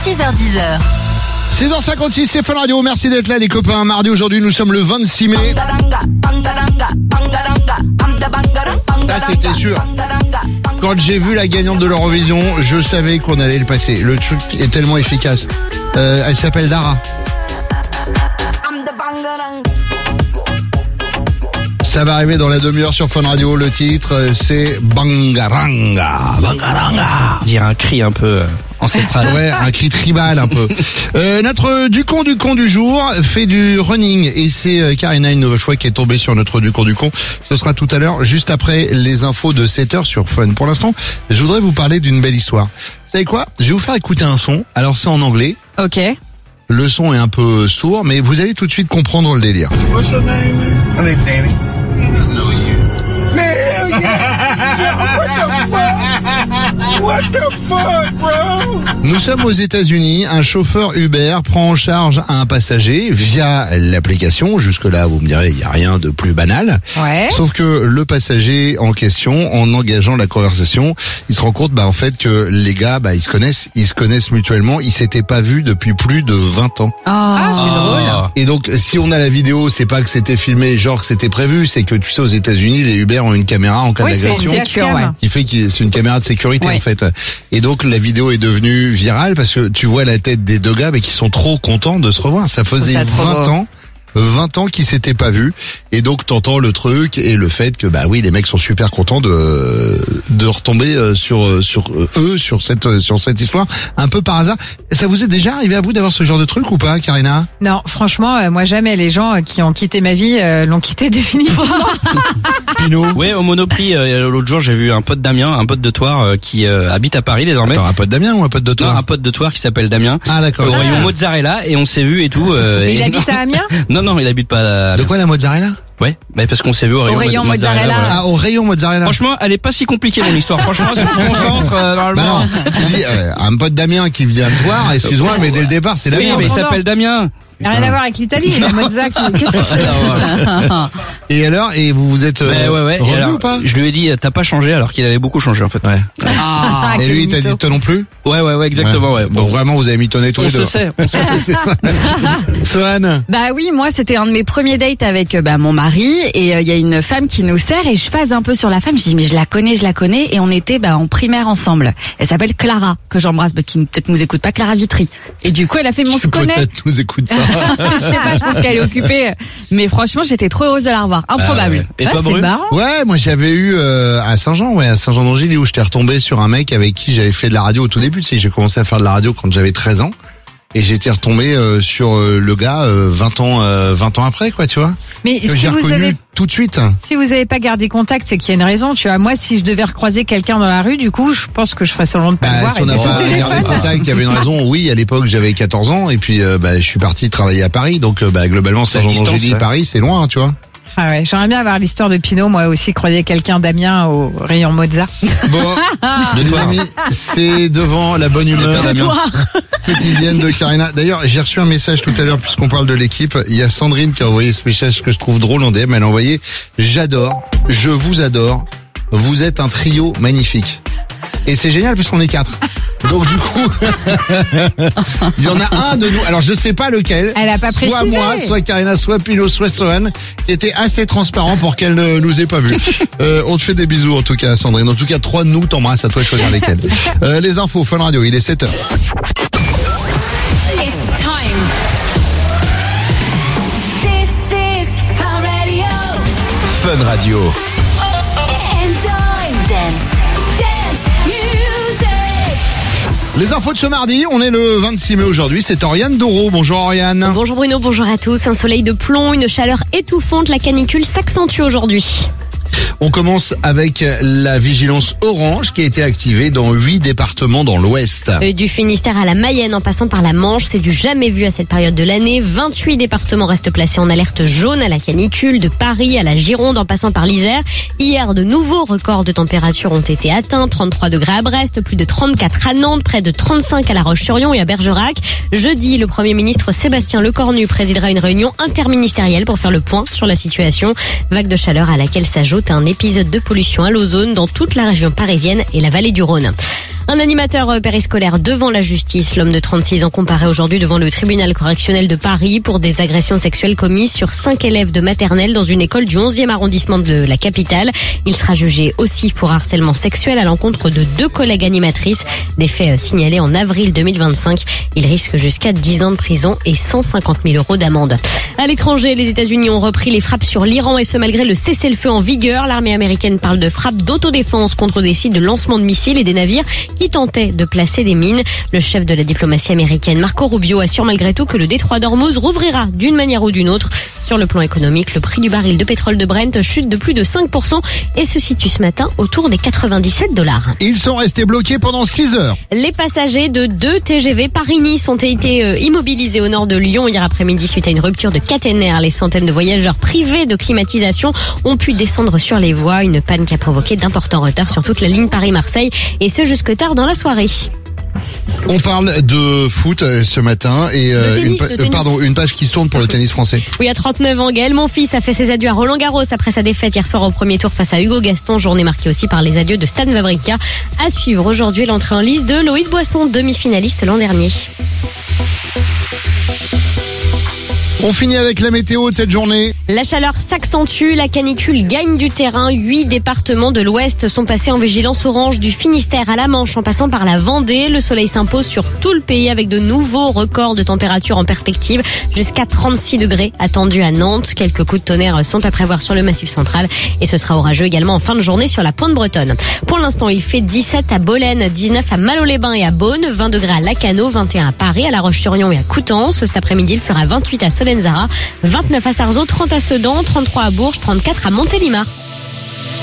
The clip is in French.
6h10. 6h56, c'est Fun Radio. Merci d'être là, les copains. Mardi, aujourd'hui, nous sommes le 26 mai. Ça, c'était sûr. Quand j'ai vu la gagnante de l'Eurovision, je savais qu'on allait le passer. Le truc est tellement efficace. Elle s'appelle Dara. Ça va arriver dans la demi-heure sur Fun Radio. Le titre, c'est Bangaranga. Bangaranga. Dire un cri un peu ancestral. Ouais, un cri tribal un peu. Notre Ducon du jour fait du running et c'est Karina, une nouvelle fois, qui est tombée sur notre Ducon. Ce sera tout à l'heure, juste après les infos de 7h sur Fun. Pour l'instant, je voudrais vous parler d'une belle histoire. Vous savez quoi? Je vais vous faire écouter un son. Alors c'est en anglais. Ok. Le son est un peu sourd, mais vous allez tout de suite comprendre le délire. What's your name? My name's Danny. I don't know you. Man, what the fuck, bro? Nous sommes aux États-Unis. Un chauffeur Uber prend en charge un passager via l'application. Jusque-là, vous me direz, il n'y a rien de plus banal. Ouais. Sauf que le passager en question, en engageant la conversation, il se rend compte, en fait, que les gars, ils se connaissent mutuellement. Ils s'étaient pas vus depuis plus de 20 ans. Ah, c'est drôle. Et donc, si on a la vidéo, c'est pas que c'était filmé, genre que c'était prévu, c'est que, tu sais, aux États-Unis, les Uber ont une caméra en cas d'agression. C'est Qui fait que c'est une caméra de sécurité, ouais. En fait. Et donc, la vidéo est devenue virale parce que tu vois la tête des deux gars, qui sont trop contents de se revoir. Ça faisait 20 ans qu'ils s'étaient pas vus. Et donc, t'entends le truc et le fait que, oui, les mecs sont super contents de retomber sur eux, sur cette histoire. Un peu par hasard. Ça vous est déjà arrivé à vous d'avoir ce genre de truc ou pas, Karina? Non, franchement, moi jamais. Les gens qui ont quitté ma vie l'ont quitté définitivement. Pino? Ouais, au Monoprix, l'autre jour, j'ai vu un pote Damien, un pote de Thouars, qui habite à Paris désormais. Attends, un pote Damien ou un pote de toi? Non, un pote de Thouars qui s'appelle Damien. Ah, d'accord. Au rayon mozzarella, et on s'est vu et tout. Mais il habite à Amiens? Non, il habite pas à... De quoi, la mozzarella? Ouais, parce qu'on s'est vu au rayon mozzarella. voilà. Ah, au rayon mozzarella. Franchement, elle est pas si compliquée, mon histoire. Franchement, si on se concentre, normalement. Non, je dis, un pote Damien qui vient de voir, excuse-moi, mais dès le départ, c'est Oui, Damien. mais il s'appelle Damien. Rien à voir avec l'Italie, la mozza. Qu'est-ce que c'est? Et alors, et vous vous êtes Ouais. revenu Et alors, ou pas? je lui ai dit, t'as pas changé, alors qu'il avait beaucoup changé, en fait. Ouais. Ah, Et quel lui, il t'a mytho. dit toi non plus? Ouais, exactement, ouais. Donc vraiment, vous avez mitonné tous On les deux. se sait. C'est ça. Sohan. Bah oui, moi c'était un de mes premiers dates avec mon mari et il y a une femme qui nous sert et je phase un peu sur la femme. Je dis mais je la connais et on était en primaire ensemble. Elle s'appelle Clara, que j'embrasse, qui peut-être nous écoute pas, Clara Vitry. Et du coup elle a fait on se connaît. Peut-être nous écoute pas. Je sais pas, je pense qu'elle est occupée. Mais franchement j'étais trop heureuse de la revoir. Improbable. Ouais. Et Ah, toi, c'est Bru? marrant. Ouais, moi j'avais eu à Saint-Jean, à Saint-Jean-d'Angély, où j'étais retombé sur un mec avec qui j'avais fait de la radio au tout début. Tu sais, j'ai commencé à faire de la radio quand j'avais 13 ans. Et j'étais retombé sur le gars 20 ans après, quoi, tu vois. Mais Que si j'ai vous reconnu avez tout de suite. Si vous avez pas gardé contact, c'est qu'il y a une raison, tu vois. Moi, si je devais recroiser quelqu'un dans la rue, du coup, je pense que je ferais semblant de pas le voir. Si on n'a et pas d'être au gardé téléphone. contact, il y avait une raison. Oui, à l'époque, j'avais 14 ans et puis je suis parti travailler à Paris. Donc globalement, C'est à Saint-Jean-d'Angély, distance, ouais. Paris, c'est loin, tu vois. Ah ouais, j'aimerais bien avoir l'histoire de Pinot, moi aussi, croiser quelqu'un d'Amiens au rayon Mozart. Bon, les amis, c'est devant la bonne humeur quotidienne de Karina. D'ailleurs, j'ai reçu un message tout à l'heure, puisqu'on parle de l'équipe. Il y a Sandrine qui a envoyé ce message que je trouve drôle en DM. Elle a envoyé « J'adore, je vous adore, vous êtes un trio magnifique ». Et c'est génial puisqu'on est 4. Donc du coup, il y en a un de nous. Alors je sais pas lequel. Elle a pas soit précisé. moi, soit Karina, soit Pino, soit Sohan, qui était assez transparent pour qu'elle ne nous ait pas vus. On te fait des bisous en tout cas, Sandrine. En tout cas, 3 de nous t'embrassent, à toi de choisir lesquels. Les infos, Fun Radio, il est 7h. It's time. This is Fun Radio. Fun Radio. Enjoy. Dance music. Les infos de ce mardi, on est le 26 mai aujourd'hui, c'est Oriane Doro. Bonjour Oriane. Bonjour Bruno, bonjour à tous. Un soleil de plomb, une chaleur étouffante, la canicule s'accentue aujourd'hui. On commence avec la vigilance orange qui a été activée dans 8 départements dans l'Ouest. Du Finistère à la Mayenne en passant par la Manche, c'est du jamais vu à cette période de l'année. 28 départements restent placés en alerte jaune à la canicule, de Paris à la Gironde en passant par l'Isère. Hier, de nouveaux records de température ont été atteints. 33 degrés à Brest, plus de 34 à Nantes, près de 35 à La Roche-sur-Yon et à Bergerac. Jeudi, le Premier ministre Sébastien Lecornu présidera une réunion interministérielle pour faire le point sur la situation. Vague de chaleur à laquelle s'ajoute un épisode de pollution à l'ozone dans toute la région parisienne et la vallée du Rhône. Un animateur périscolaire devant la justice. L'homme de 36 ans comparé aujourd'hui devant le tribunal correctionnel de Paris pour des agressions sexuelles commises sur 5 élèves de maternelle dans une école du 11e arrondissement de la capitale. Il sera jugé aussi pour harcèlement sexuel à l'encontre de 2 collègues animatrices. Des faits signalés en avril 2025. Il risque jusqu'à 10 ans de prison et 150 000 € d'amende. À l'étranger, les États-Unis ont repris les frappes sur l'Iran et ce malgré le cessez-le-feu en vigueur. L'armée américaine parle de frappes d'autodéfense contre des sites de lancement de missiles et des navires qui tentaient de placer des mines. Le chef de la diplomatie américaine, Marco Rubio, assure malgré tout que le détroit d'Ormuz rouvrira d'une manière ou d'une autre. Sur le plan économique, le prix du baril de pétrole de Brent chute de plus de 5% et se situe ce matin autour des $97. Ils sont restés bloqués pendant 6 heures. Les passagers de 2 TGV Paris-Nice ont été immobilisés au nord de Lyon hier après-midi suite à une rupture de caténaire. Les centaines de voyageurs privés de climatisation ont pu descendre sur les voies. Une panne qui a provoqué d'importants retards sur toute la ligne Paris-Marseille et ce jusque tard dans la soirée. On parle de foot ce matin et tennis. une page qui se tourne pour le tennis français. Oui, à 39 ans, Gaël Monfils a fait ses adieux à Roland Garros après sa défaite hier soir au premier tour face à Hugo Gaston. Journée marquée aussi par les adieux de Stan Wawrinka. À suivre aujourd'hui l'entrée en lice de Loïs Boisson, demi-finaliste l'an dernier. On finit avec la météo de cette journée. La chaleur s'accentue, la canicule gagne du terrain. 8 départements de l'Ouest sont passés en vigilance orange du Finistère à la Manche en passant par la Vendée. Le soleil s'impose sur tout le pays avec de nouveaux records de température en perspective. Jusqu'à 36 degrés attendus à Nantes. Quelques coups de tonnerre sont à prévoir sur le Massif central et ce sera orageux également en fin de journée sur la pointe bretonne. Pour l'instant, il fait 17 à Bolène, 19 à Malo-les-Bains et à Beaune, 20 degrés à Lacanau, 21 à Paris, à La Roche-sur-Yon et à Coutances. Cet après-midi, il fera 28 à Solenzara, 29 à Sarzeau, 30 à Sedan, 33 à Bourges, 34 à Montélimar.